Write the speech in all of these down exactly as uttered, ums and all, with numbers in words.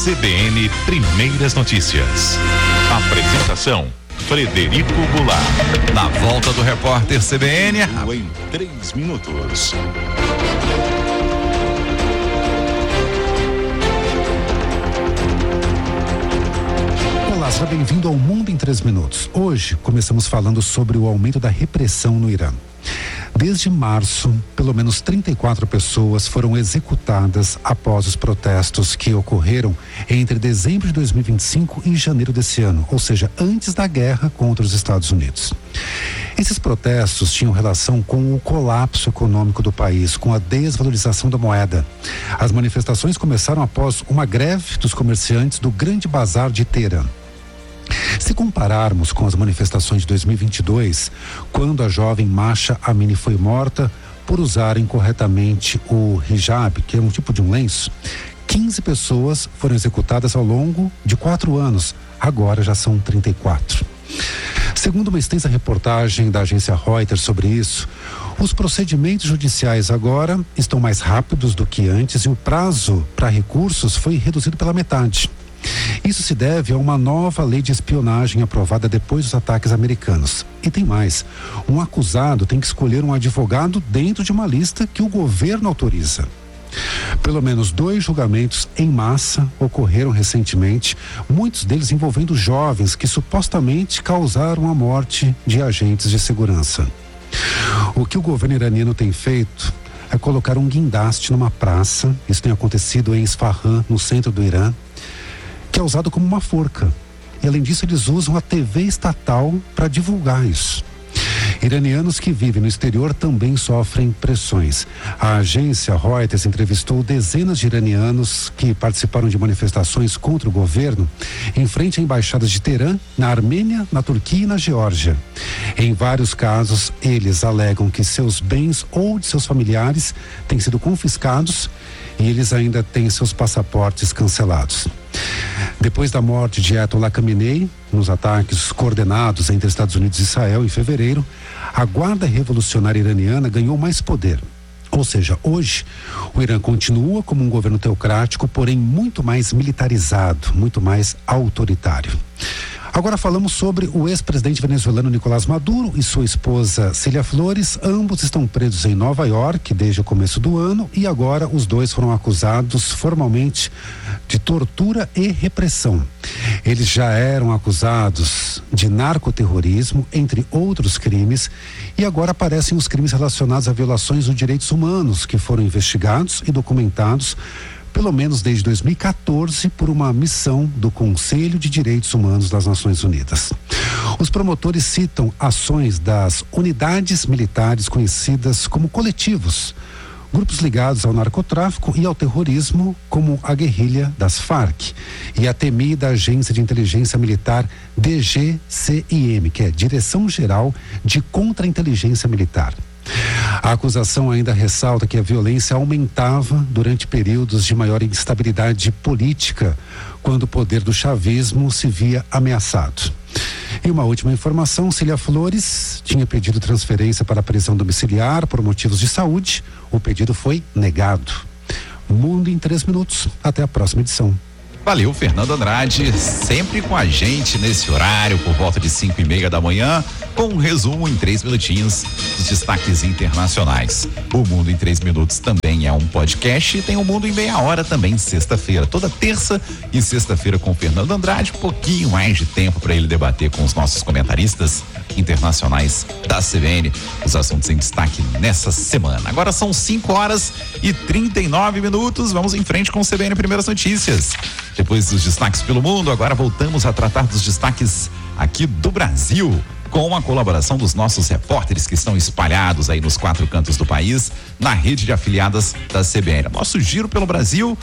C B N Primeiras Notícias. Apresentação: Frederico Goulart. Na volta do repórter C B N. Em três minutos. Olá, seja bem-vindo ao Mundo em três minutos. Hoje começamos falando sobre o aumento da repressão no Irã. Desde março, pelo menos trinta e quatro pessoas foram executadas após os protestos que ocorreram entre dezembro de dois mil e vinte e cinco e janeiro desse ano, ou seja, antes da guerra contra os Estados Unidos. Esses protestos tinham relação com o colapso econômico do país, com a desvalorização da moeda. As manifestações começaram após uma greve dos comerciantes do Grande Bazar de Teherã. Se compararmos com as manifestações de dois mil e vinte e dois, quando a jovem Mahsa Amini foi morta por usar incorretamente o hijab, que é um tipo de um lenço, quinze pessoas foram executadas ao longo de quatro anos, agora já são trinta e quatro. Segundo uma extensa reportagem da agência Reuters sobre isso, os procedimentos judiciais agora estão mais rápidos do que antes e o prazo para recursos foi reduzido pela metade. Isso se deve a uma nova lei de espionagem aprovada depois dos ataques americanos. E tem mais, um acusado tem que escolher um advogado dentro de uma lista que o governo autoriza. Pelo menos dois julgamentos em massa ocorreram recentemente, muitos deles envolvendo jovens que supostamente causaram a morte de agentes de segurança. O que o governo iraniano tem feito é colocar um guindaste numa praça, isso tem acontecido em Isfahan, no centro do Irã, que é usado como uma forca. E além disso, eles usam a T V estatal para divulgar isso. Iranianos que vivem no exterior também sofrem pressões. A agência Reuters entrevistou dezenas de iranianos que participaram de manifestações contra o governo em frente a embaixadas de Teherã, na Armênia, na Turquia e na Geórgia. Em vários casos, eles alegam que seus bens ou de seus familiares têm sido confiscados e eles ainda têm seus passaportes cancelados. Depois da morte de Ayatollah Khamenei, nos ataques coordenados entre Estados Unidos e Israel em fevereiro, a Guarda Revolucionária Iraniana ganhou mais poder. Ou seja, hoje, o Irã continua como um governo teocrático, porém muito mais militarizado, muito mais autoritário. Agora falamos sobre o ex-presidente venezuelano Nicolás Maduro e sua esposa Célia Flores. Ambos estão presos em Nova York desde o começo do ano e agora os dois foram acusados formalmente de tortura e repressão. Eles já eram acusados de narcoterrorismo, entre outros crimes, e agora aparecem os crimes relacionados a violações dos direitos humanos que foram investigados e documentados pelo menos desde dois mil e quatorze, por uma missão do Conselho de Direitos Humanos das Nações Unidas. Os promotores citam ações das unidades militares conhecidas como coletivos, grupos ligados ao narcotráfico e ao terrorismo, como a guerrilha das Farc e a temida Agência de Inteligência Militar D G C I M, que é Direção Geral de Contra-Inteligência Militar. A acusação ainda ressalta que a violência aumentava durante períodos de maior instabilidade política, quando o poder do chavismo se via ameaçado. E uma última informação, Célia Flores tinha pedido transferência para a prisão domiciliar por motivos de saúde. O pedido foi negado. Mundo em três minutos. Até a próxima edição. Valeu, Fernando Andrade, sempre com a gente nesse horário, por volta de cinco e meia da manhã, com um resumo em três minutinhos dos destaques internacionais. O Mundo em Três Minutos também é um podcast e tem o Mundo em Meia Hora também, sexta-feira, toda terça e sexta-feira com o Fernando Andrade, um pouquinho mais de tempo para ele debater com os nossos comentaristas internacionais da C B N, os assuntos em destaque nessa semana. Agora são cinco horas e trinta e nove minutos, vamos em frente com o C B N Primeiras Notícias. Depois dos destaques pelo mundo, agora voltamos a tratar dos destaques aqui do Brasil, com a colaboração dos nossos repórteres que estão espalhados aí nos quatro cantos do país, na rede de afiliadas da C B N. Nosso giro pelo Brasil,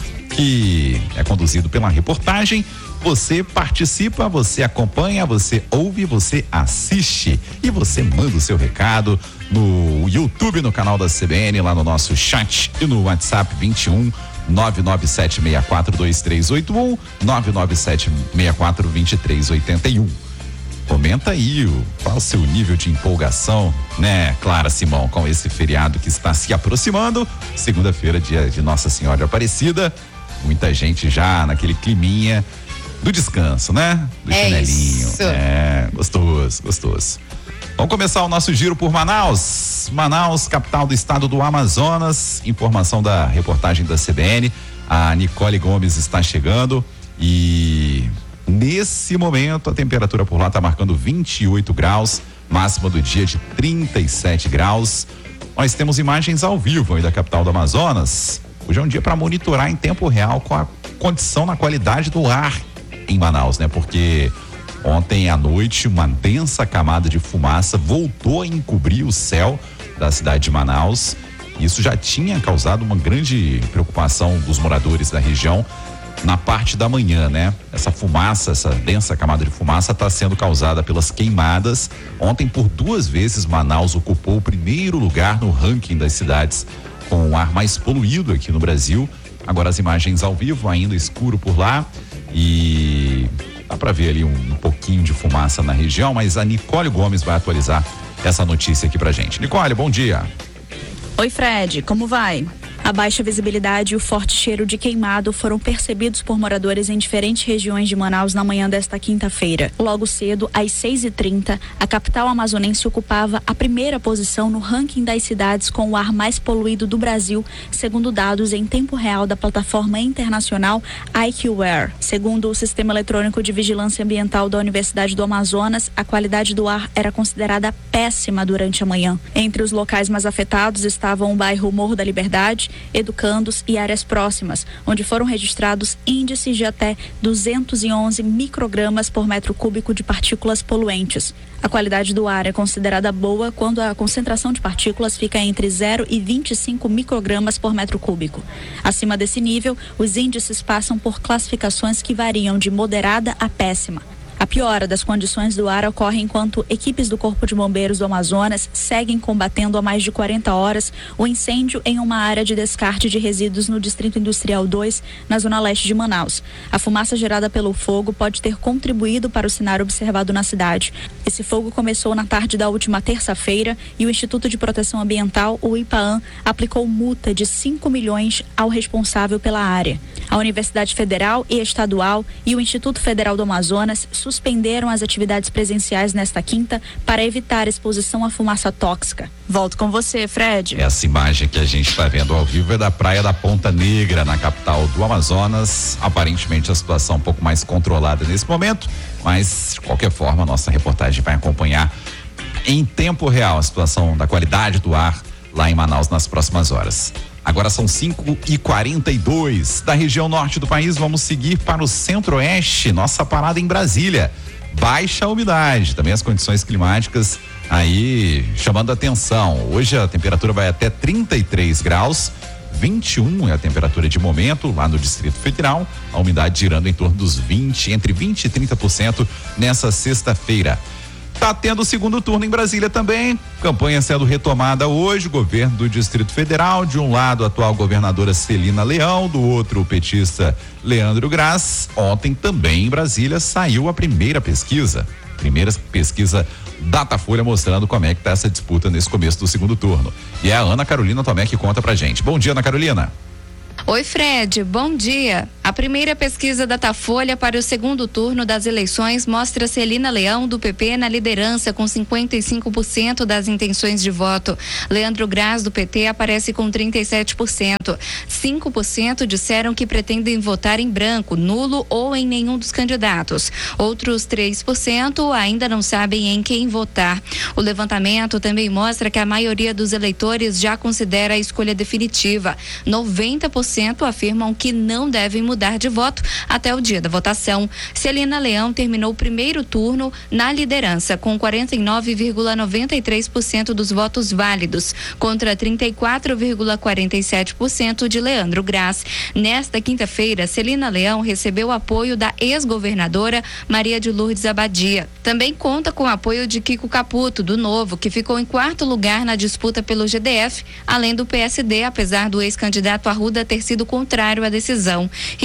que é conduzido pela reportagem. Você participa, você acompanha, você ouve, você assiste e você manda o seu recado no YouTube, no canal da C B N, lá no nosso chat e no WhatsApp vinte e um nove nove sete seis quatro dois três oito um, nove nove sete seis quatro dois três oito um. Comenta aí o, qual o seu nível de empolgação, né, Clara Simão, com esse feriado que está se aproximando. Segunda-feira, dia de Nossa Senhora Aparecida. Muita gente já naquele climinha do descanso, né? Do é chinelinho. Isso. É, gostoso, gostoso. Vamos começar o nosso giro por Manaus. Manaus, capital do estado do Amazonas. Informação da reportagem da C B N. A Nicole Gomes está chegando e nesse momento a temperatura por lá está marcando vinte e oito graus, máxima do dia de trinta e sete graus. Nós temos imagens ao vivo aí da capital do Amazonas. Hoje é um dia para monitorar em tempo real com a condição na qualidade do ar em Manaus, né? Porque ontem à noite uma densa camada de fumaça voltou a encobrir o céu da cidade de Manaus. Isso já tinha causado uma grande preocupação dos moradores da região na parte da manhã, né? Essa fumaça, essa densa camada de fumaça está sendo causada pelas queimadas. Ontem, por duas vezes, Manaus ocupou o primeiro lugar no ranking das cidades com o ar mais poluído aqui no Brasil. Agora as imagens ao vivo, ainda escuro por lá e dá para ver ali um, um pouquinho de fumaça na região, mas a Nicole Gomes vai atualizar essa notícia aqui pra gente. Nicole, bom dia. Oi, Fred, como vai? A baixa visibilidade e o forte cheiro de queimado foram percebidos por moradores em diferentes regiões de Manaus na manhã desta quinta-feira. Logo cedo, às seis e trinta, a capital amazonense ocupava a primeira posição no ranking das cidades com o ar mais poluído do Brasil, segundo dados em tempo real da plataforma internacional AccuAir. Segundo o Sistema Eletrônico de Vigilância Ambiental da Universidade do Amazonas, a qualidade do ar era considerada péssima durante a manhã. Entre os locais mais afetados estavam o bairro Morro da Liberdade, educandos e áreas próximas, onde foram registrados índices de até duzentos e onze microgramas por metro cúbico de partículas poluentes. A qualidade do ar é considerada boa quando a concentração de partículas fica entre zero e vinte e cinco microgramas por metro cúbico. Acima desse nível, os índices passam por classificações que variam de moderada a péssima. A piora das condições do ar ocorre enquanto equipes do Corpo de Bombeiros do Amazonas seguem combatendo há mais de quarenta horas o incêndio em uma área de descarte de resíduos no Distrito Industrial dois, na zona leste de Manaus. A fumaça gerada pelo fogo pode ter contribuído para o cenário observado na cidade. Esse fogo começou na tarde da última terça-feira e o Instituto de Proteção Ambiental, o IPAAM, aplicou multa de cinco milhões ao responsável pela área. A Universidade Federal e Estadual e o Instituto Federal do Amazonas suspenderam as atividades presenciais nesta quinta para evitar exposição à fumaça tóxica. Volto com você, Fred. Essa imagem que a gente está vendo ao vivo é da praia da Ponta Negra, na capital do Amazonas. Aparentemente a situação um pouco mais controlada nesse momento, mas de qualquer forma a nossa reportagem vai acompanhar em tempo real a situação da qualidade do ar lá em Manaus nas próximas horas. Agora são cinco e quarenta e dois. Da região norte do país, vamos seguir para o centro-oeste. Nossa parada em Brasília. Baixa umidade, também as condições climáticas aí chamando a atenção. Hoje a temperatura vai até trinta e três graus. vinte e um é a temperatura de momento lá no Distrito Federal. A umidade girando em torno dos vinte, entre vinte e trinta por cento nessa sexta-feira. Tá tendo o segundo turno em Brasília também, campanha sendo retomada hoje, governo do Distrito Federal, de um lado a atual governadora Celina Leão, do outro o petista Leandro Graz. Ontem também em Brasília saiu a primeira pesquisa, primeira pesquisa Datafolha mostrando como é que tá essa disputa nesse começo do segundo turno. E é a Ana Carolina Tomé que conta pra gente. Bom dia, Ana Carolina. Oi, Fred, bom dia. A primeira pesquisa Datafolha para o segundo turno das eleições mostra Celina Leão, do P P, na liderança com cinquenta e cinco por cento das intenções de voto. Leandro Graz, do P T, aparece com trinta e sete por cento. cinco por cento disseram que pretendem votar em branco, nulo ou em nenhum dos candidatos. Outros três por cento ainda não sabem em quem votar. O levantamento também mostra que a maioria dos eleitores já considera a escolha definitiva. noventa por cento afirmam que não devem mudar de voto até o dia da votação. Celina Leão terminou o primeiro turno na liderança, com quarenta e nove vírgula noventa e três por cento dos votos válidos, contra trinta e quatro vírgula quarenta e sete por cento de Leandro Graz. Nesta quinta-feira, Celina Leão recebeu o apoio da ex-governadora Maria de Lourdes Abadia. Também conta com o apoio de Kiko Caputo, do Novo, que ficou em quarto lugar na disputa pelo G D F, além do P S D, apesar do ex-candidato Arruda ter sido contrário à decisão.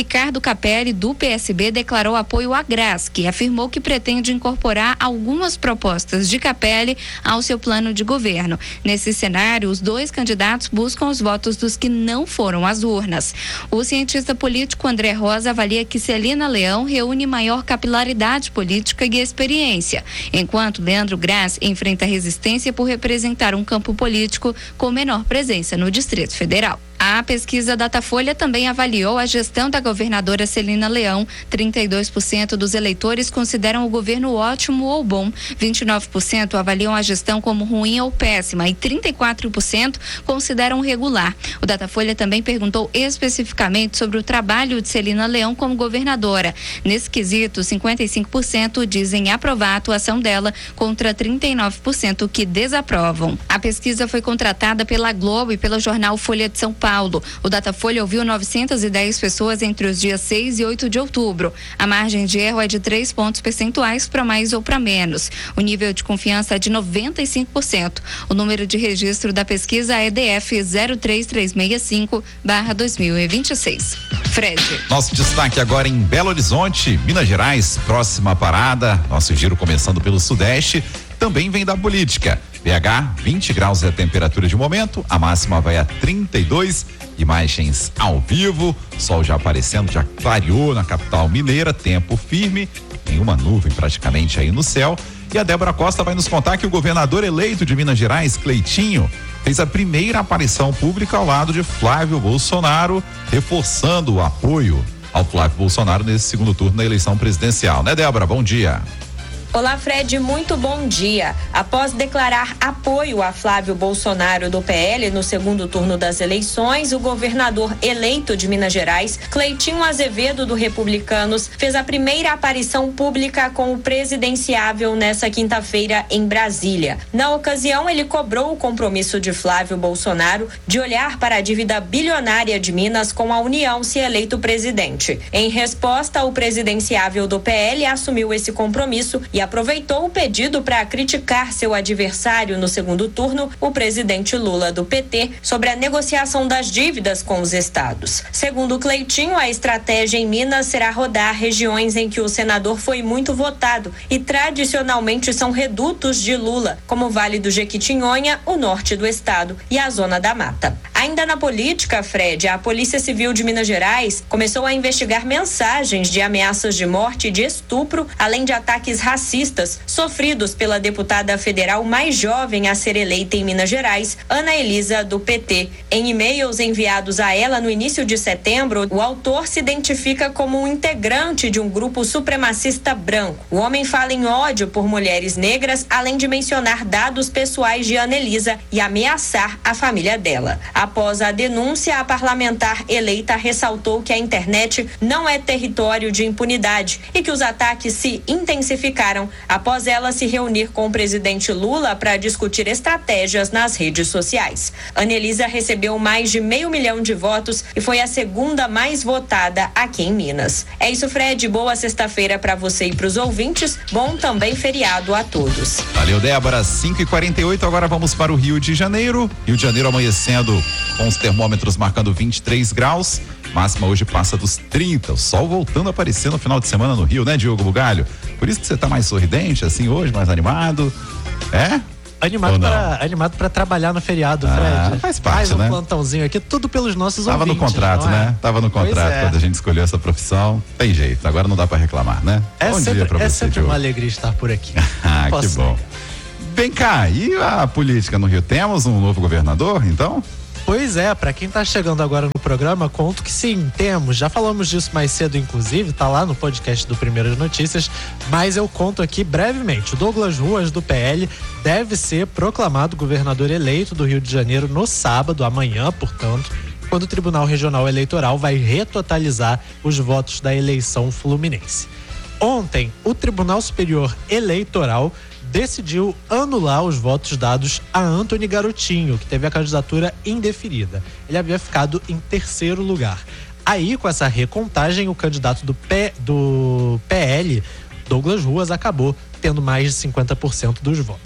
Ricardo Capelli, do P S B, declarou apoio à Gráfica e afirmou que pretende incorporar algumas propostas de Capelli ao seu plano de governo. Nesse cenário, os dois candidatos buscam os votos dos que não foram às urnas. O cientista político André Rosa avalia que Celina Leão reúne maior capilaridade política e experiência, enquanto Leandro Graz enfrenta resistência por representar um campo político com menor presença no Distrito Federal. A pesquisa Datafolha também avaliou a gestão da governadora Celina Leão. trinta e dois por cento dos eleitores consideram o governo ótimo ou bom, vinte e nove por cento avaliam a gestão como ruim ou péssima e trinta e quatro por cento consideram regular. O Datafolha também perguntou especificamente sobre o trabalho de Celina Leão como governadora. Nesse quesito, cinquenta e cinco por cento dizem aprovar a atuação dela, contra trinta e nove por cento que desaprovam. A pesquisa foi contratada pela Globo e pelo jornal Folha de São Paulo. O Datafolha ouviu novecentas e dez pessoas entre os dias seis e oito de outubro. A margem de erro é de três pontos percentuais para mais ou para menos. O nível de confiança é de noventa e cinco por cento. O número de registro da pesquisa é D F zero três três seis cinco barra dois mil e vinte e seis. Fred. Nosso destaque agora em Belo Horizonte, Minas Gerais, próxima parada. Nosso giro começando pelo Sudeste. Também vem da política. P H, vinte graus é a temperatura de momento, a máxima vai a trinta e dois. Imagens ao vivo, sol já aparecendo, já clareou na capital mineira, tempo firme, nenhuma nuvem praticamente aí no céu. E a Débora Costa vai nos contar que o governador eleito de Minas Gerais, Cleitinho, fez a primeira aparição pública ao lado de Flávio Bolsonaro, reforçando o apoio ao Flávio Bolsonaro nesse segundo turno da eleição presidencial. Né, Débora? Bom dia. Olá, Fred, muito bom dia. Após declarar apoio a Flávio Bolsonaro do P L no segundo turno das eleições, o governador eleito de Minas Gerais, Cleitinho Azevedo, do Republicanos, fez a primeira aparição pública com o presidenciável nessa quinta-feira em Brasília. Na ocasião, ele cobrou o compromisso de Flávio Bolsonaro de olhar para a dívida bilionária de Minas com a União se eleito presidente. Em resposta, o presidenciável do P L assumiu esse compromisso e aproveitou o pedido para criticar seu adversário no segundo turno, o presidente Lula do P T, sobre a negociação das dívidas com os estados. Segundo Cleitinho, a estratégia em Minas será rodar regiões em que o senador foi muito votado e tradicionalmente são redutos de Lula, como o Vale do Jequitinhonha, o norte do estado e a Zona da Mata. Ainda na política, Fred, a Polícia Civil de Minas Gerais começou a investigar mensagens de ameaças de morte e de estupro, além de ataques racistas sofridos pela deputada federal mais jovem a ser eleita em Minas Gerais, Ana Elisa, do P T. Em e-mails enviados a ela no início de setembro, o autor se identifica como um integrante de um grupo supremacista branco. O homem fala em ódio por mulheres negras, além de mencionar dados pessoais de Ana Elisa e ameaçar a família dela. Após a denúncia, a parlamentar eleita ressaltou que a internet não é território de impunidade e que os ataques se intensificaram após ela se reunir com o presidente Lula para discutir estratégias nas redes sociais. Ana Elisa recebeu mais de meio milhão de votos e foi a segunda mais votada aqui em Minas. É isso, Fred. Boa sexta-feira para você e para os ouvintes. Bom também feriado a todos. Valeu, Débora. cinco e quarenta e oito. Agora vamos para o Rio de Janeiro. Rio de Janeiro amanhecendo com os termômetros marcando vinte e três graus. Máxima hoje passa dos trinta. O sol voltando a aparecer no final de semana no Rio, né, Diogo Bugalho? Por isso que você tá mais sorridente, assim, hoje, mais animado. É? Animado para animado para trabalhar no feriado, ah, Fred. Faz parte, mais um né? plantãozinho aqui, tudo pelos nossos Tava ouvintes. no contrato, é? né? Tava no contrato é. quando a gente escolheu essa profissão. Tem jeito, agora não dá para reclamar, né? É bom sempre, dia pra é você, sempre Diogo. uma alegria estar por aqui. Ah, Posso que bom. negar. Vem cá, e a política no Rio? Temos um novo governador, então? Pois é, para quem tá chegando agora no programa, conto que sim, temos. Já falamos disso mais cedo, inclusive, tá lá no podcast do Primeiras Notícias, mas eu conto aqui brevemente. O Douglas Ruas, do P L, deve ser proclamado governador eleito do Rio de Janeiro no sábado, amanhã, portanto, quando o Tribunal Regional Eleitoral vai retotalizar os votos da eleição fluminense. Ontem, o Tribunal Superior Eleitoral decidiu anular os votos dados a Antony Garotinho, que teve a candidatura indeferida. Ele havia ficado em terceiro lugar. Aí, com essa recontagem, o candidato do, P, do P L, Douglas Ruas, acabou tendo mais de cinquenta por cento dos votos.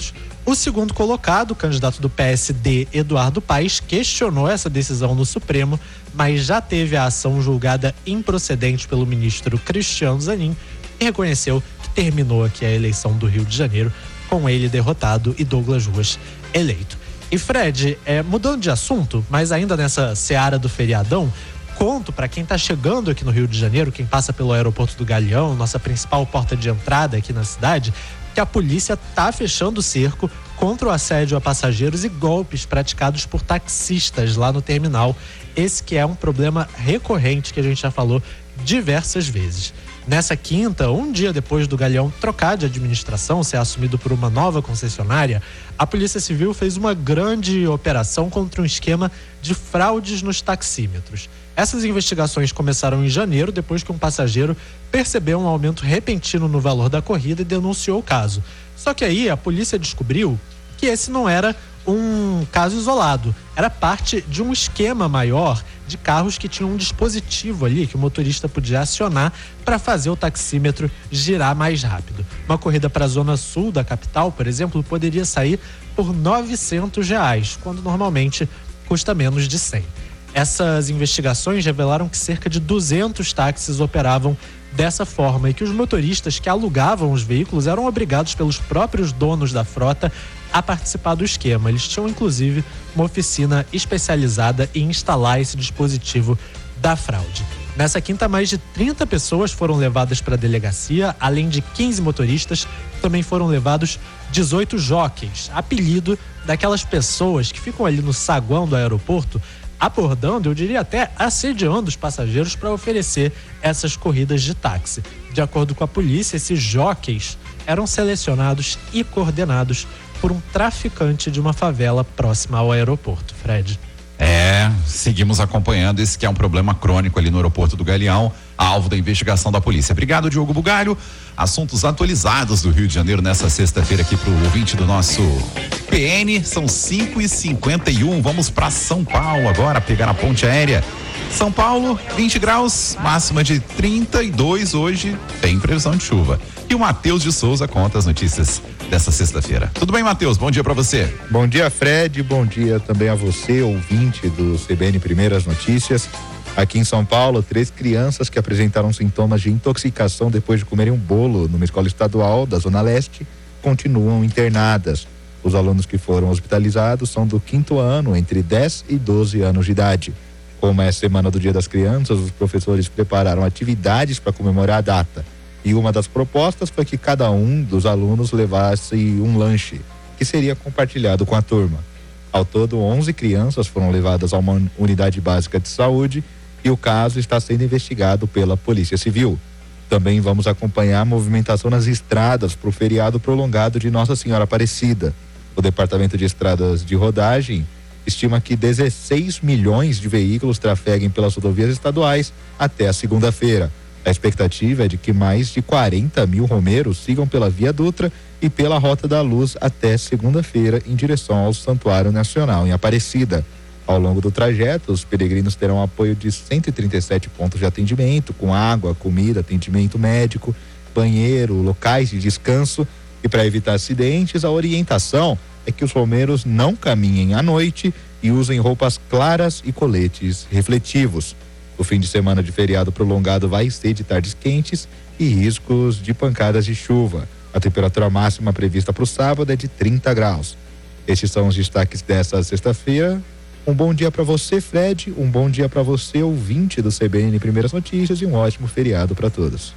O segundo colocado, o candidato do P S D, Eduardo Paes, questionou essa decisão no Supremo, mas já teve a ação julgada improcedente pelo ministro Cristiano Zanin e reconheceu que terminou aqui a eleição do Rio de Janeiro com ele derrotado e Douglas Ruas eleito. E Fred, é, mudando de assunto, mas ainda nessa seara do feriadão, conto para quem está chegando aqui no Rio de Janeiro, quem passa pelo aeroporto do Galeão, nossa principal porta de entrada aqui na cidade, que a polícia está fechando o cerco contra o assédio a passageiros e golpes praticados por taxistas lá no terminal. Esse que é um problema recorrente que a gente já falou diversas vezes. Nessa quinta, um dia depois do Galeão trocar de administração, ser assumido por uma nova concessionária, a Polícia Civil fez uma grande operação contra um esquema de fraudes nos taxímetros. Essas investigações começaram em janeiro, depois que um passageiro percebeu um aumento repentino no valor da corrida e denunciou o caso. Só que aí a polícia descobriu que esse não era um caso isolado, era parte de um esquema maior de carros que tinham um dispositivo ali que o motorista podia acionar para fazer o taxímetro girar mais rápido. Uma corrida para a zona sul da capital, por exemplo, poderia sair por novecentos reais, quando normalmente custa menos de cem. Essas investigações revelaram que cerca de duzentos táxis operavam dessa forma e que os motoristas que alugavam os veículos eram obrigados pelos próprios donos da frota a participar do esquema. Eles tinham, inclusive, uma oficina especializada em instalar esse dispositivo da fraude. Nessa quinta, mais de trinta pessoas foram levadas para a delegacia, além de quinze motoristas, também foram levados dezoito jockeys, apelido daquelas pessoas que ficam ali no saguão do aeroporto, abordando, eu diria até assediando os passageiros para oferecer essas corridas de táxi. De acordo com a polícia, esses jockeys eram selecionados e coordenados por um traficante de uma favela próxima ao aeroporto. Fred. É, seguimos acompanhando esse que é um problema crônico ali no aeroporto do Galeão, alvo da investigação da polícia. Obrigado, Diogo Bugalho. Assuntos atualizados do Rio de Janeiro nessa sexta-feira aqui pro ouvinte do nosso P N. São cinco e cinquenta e um. Vamos para São Paulo agora, pegar a ponte aérea. São Paulo, vinte graus, máxima de trinta e dois hoje, tem previsão de chuva. E o Matheus de Souza conta as notícias dessa sexta-feira. Tudo bem, Matheus? Bom dia para você. Bom dia, Fred. Bom dia também a você, ouvinte do C B N Primeiras Notícias. Aqui em São Paulo, três crianças que apresentaram sintomas de intoxicação depois de comerem um bolo numa escola estadual da Zona Leste continuam internadas. Os alunos que foram hospitalizados são do quinto ano, entre dez e doze anos de idade. Como é a semana do Dia das Crianças, os professores prepararam atividades para comemorar a data. E uma das propostas foi que cada um dos alunos levasse um lanche, que seria compartilhado com a turma. Ao todo, onze crianças foram levadas a uma unidade básica de saúde e o caso está sendo investigado pela Polícia Civil. Também vamos acompanhar a movimentação nas estradas para o feriado prolongado de Nossa Senhora Aparecida. O Departamento de Estradas de Rodagem estima que dezesseis milhões de veículos trafeguem pelas rodovias estaduais até a segunda-feira. A expectativa é de que mais de quarenta mil romeiros sigam pela Via Dutra e pela Rota da Luz até segunda-feira em direção ao Santuário Nacional em Aparecida. Ao longo do trajeto, os peregrinos terão apoio de cento e trinta e sete pontos de atendimento, com água, comida, atendimento médico, banheiro, locais de descanso. E para evitar acidentes, a orientação é que os romeiros não caminhem à noite e usem roupas claras e coletes refletivos. O fim de semana de feriado prolongado vai ser de tardes quentes e riscos de pancadas de chuva. A temperatura máxima prevista para o sábado é de trinta graus. Estes são os destaques dessa sexta-feira. Um bom dia para você, Fred. Um bom dia para você, ouvinte do C B N Primeiras Notícias, e um ótimo feriado para todos.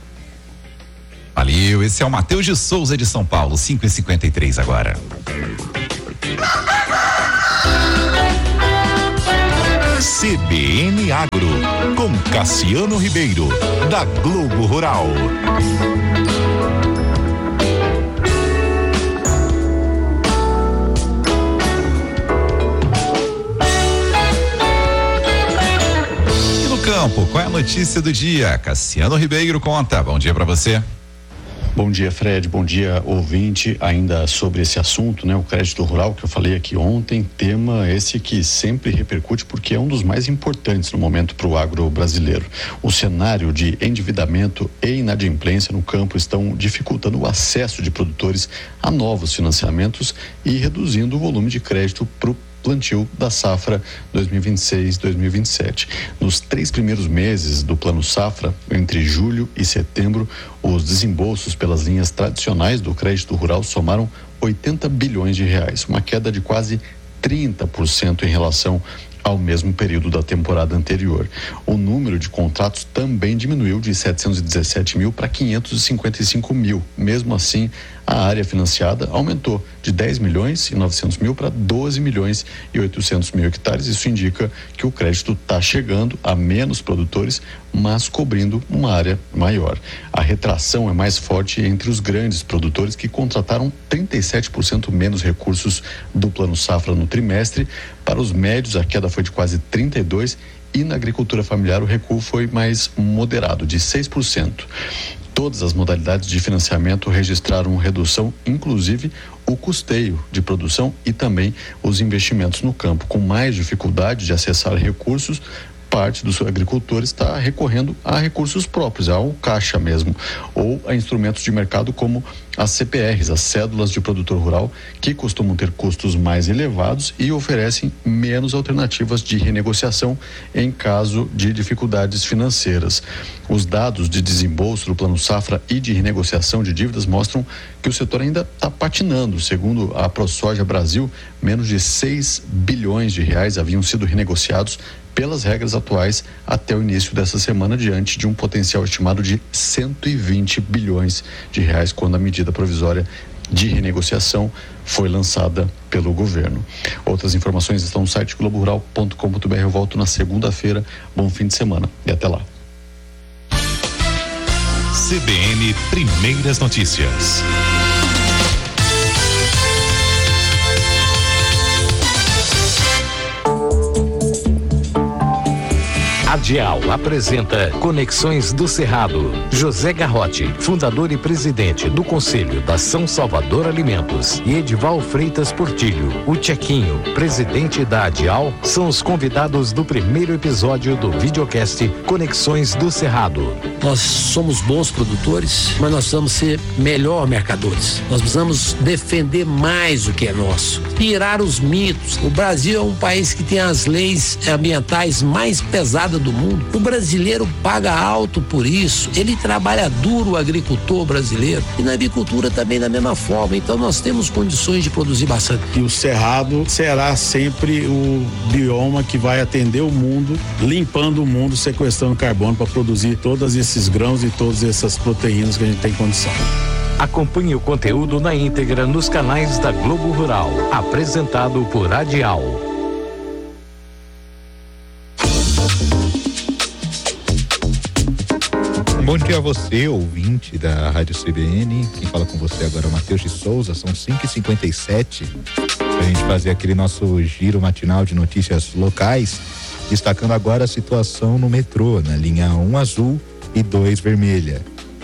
Valeu, esse é o Matheus de Souza de São Paulo, cinco e cinquenta e três agora. C B N Agro, com Cassiano Ribeiro, da Globo Rural. E no campo, qual é a notícia do dia? Cassiano Ribeiro conta. Bom dia para você. Bom dia, Fred, bom dia, ouvinte. Ainda sobre esse assunto, né, o crédito rural que eu falei aqui ontem, tema esse que sempre repercute porque é um dos mais importantes no momento para o agro brasileiro. O cenário de endividamento e inadimplência no campo estão dificultando o acesso de produtores a novos financiamentos e reduzindo o volume de crédito para o plantio da safra dois mil e vinte e seis, dois mil e vinte e sete. Nos três primeiros meses do plano safra, entre julho e setembro, os desembolsos pelas linhas tradicionais do crédito rural somaram oitenta bilhões de reais, uma queda de quase trinta por cento em relação ao mesmo período da temporada anterior. O número de contratos também diminuiu de setecentos e dezessete mil para quinhentos e cinquenta e cinco mil. Mesmo assim, a área financiada aumentou de dez milhões e novecentos mil para doze milhões e oitocentos mil hectares. Isso indica que o crédito está chegando a menos produtores, mas cobrindo uma área maior. A retração é mais forte entre os grandes produtores, que contrataram trinta e sete por cento menos recursos do plano safra no trimestre. Para os médios, a queda foi de quase trinta e dois por cento e na agricultura familiar o recuo foi mais moderado, de seis por cento. Todas as modalidades de financiamento registraram redução, inclusive o custeio de produção e também os investimentos no campo. Com mais dificuldade de acessar recursos, parte dos agricultores está recorrendo a recursos próprios, ao caixa mesmo, ou a instrumentos de mercado como as C P Rs, as cédulas de produtor rural, que costumam ter custos mais elevados e oferecem menos alternativas de renegociação em caso de dificuldades financeiras. Os dados de desembolso do Plano Safra e de renegociação de dívidas mostram que o setor ainda está patinando. Segundo a ProSoja Brasil, menos de seis bilhões de reais haviam sido renegociados pelas regras atuais até o início dessa semana, diante de um potencial estimado de cento e vinte bilhões de reais quando a medida provisória de renegociação foi lançada pelo governo. Outras informações estão no site globo rural ponto com ponto br. Eu volto na segunda-feira. Bom fim de semana e até lá. C B N Primeiras Notícias. A Dial apresenta Conexões do Cerrado. José Garrote, fundador e presidente do Conselho da São Salvador Alimentos, e Edival Freitas Portilho, o Tchequinho, presidente da Dial, são os convidados do primeiro episódio do videocast Conexões do Cerrado. Nós somos bons produtores, mas nós precisamos ser melhor mercadores. Nós precisamos defender mais o que é nosso, tirar os mitos. O Brasil é um país que tem as leis ambientais mais pesadas do mundo. O brasileiro paga alto por isso. Ele trabalha duro, o agricultor brasileiro, e na agricultura também da mesma forma. Então nós temos condições de produzir bastante. E o Cerrado será sempre o bioma que vai atender o mundo, limpando o mundo, sequestrando carbono para produzir todos esses grãos e todas essas proteínas que a gente tem condição. Acompanhe o conteúdo na íntegra nos canais da Globo Rural, apresentado por Adial. Bom dia a você, ouvinte da Rádio C B N. Quem fala com você agora é o Matheus de Souza. São cinco e cinquenta e sete. Pra gente fazer aquele nosso giro matinal de notícias locais, destacando agora a situação no metrô, na linha um azul e dois vermelha.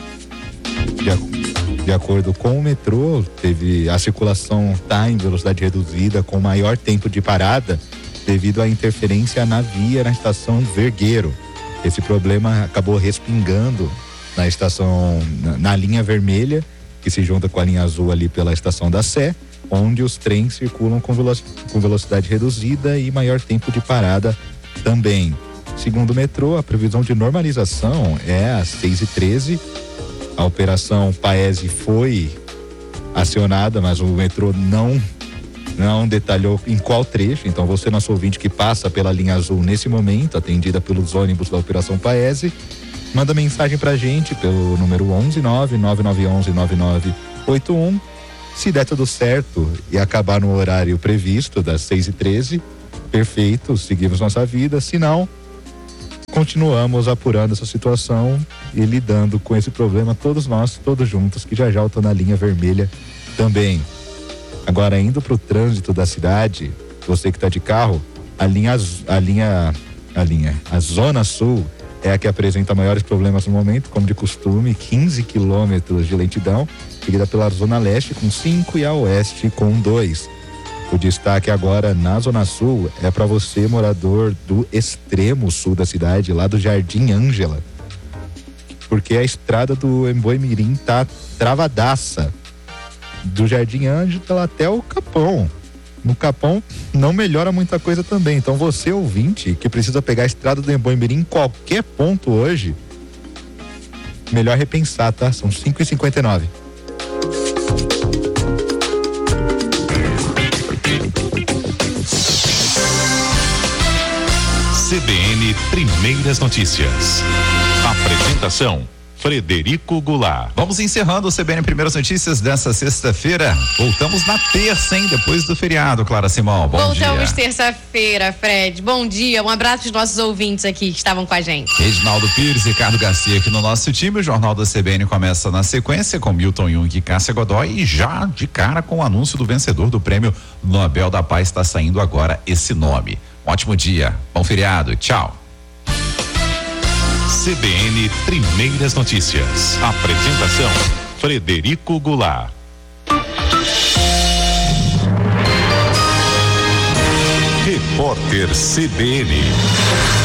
De, de acordo com o metrô, teve a circulação está em velocidade reduzida, com maior tempo de parada, devido à interferência na via na estação Vergueiro. Esse problema acabou respingando na estação, na, na linha vermelha, que se junta com a linha azul ali pela estação da Sé, onde os trens circulam com, velo, com velocidade reduzida e maior tempo de parada também. Segundo o metrô, a previsão de normalização é às seis e treze. A operação Paese foi acionada, mas o metrô não não detalhou em qual trecho. Então você, nosso ouvinte que passa pela linha azul nesse momento, atendida pelos ônibus da operação Paese, manda mensagem pra gente pelo número onze nove nove nove um um nove nove oito um. Se der tudo certo e acabar no horário previsto das seis e treze, perfeito, seguimos nossa vida. Se não, continuamos apurando essa situação e lidando com esse problema, todos nós, todos juntos, que já já eu tô na linha vermelha também. Agora, indo para o trânsito da cidade, você que está de carro, a linha, a linha, a linha, a zona sul é a que apresenta maiores problemas no momento, como de costume, quinze quilômetros de lentidão, seguida pela Zona Leste com cinco e a Oeste com dois. O destaque agora na Zona Sul é para você, morador do extremo sul da cidade, lá do Jardim Ângela, porque a estrada do Emboimirim tá travadaça, do Jardim Ângela até o Capão. No Capão não melhora muita coisa também. Então você, ouvinte, que precisa pegar a estrada do Emboimirim em qualquer ponto hoje, melhor repensar, tá? São cinco e cinquenta e nove. C B N Primeiras Notícias. Apresentação: Frederico Goulart. Vamos encerrando o C B N Primeiras Notícias dessa sexta-feira. Voltamos na terça, hein? Depois do feriado, Clara Simão. Bom Voltamos dia. Voltamos terça-feira, Fred. Bom dia. Um abraço aos nossos ouvintes aqui que estavam com a gente. Reginaldo Pires, Ricardo Garcia aqui no nosso time. O Jornal da C B N começa na sequência com Milton Jung e Cássia Godoy. E já de cara com o anúncio do vencedor do Prêmio Nobel da Paz. Está saindo agora esse nome. Um ótimo dia. Bom feriado. Tchau. C B N Primeiras Notícias. Apresentação: Frederico Goulart. Repórter C B N.